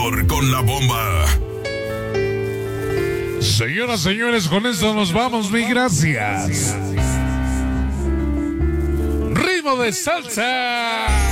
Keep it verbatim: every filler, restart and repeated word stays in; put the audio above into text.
mejor con la bomba. Señoras, señores, con esto nos vamos, mi gracias. Ritmo de salsa.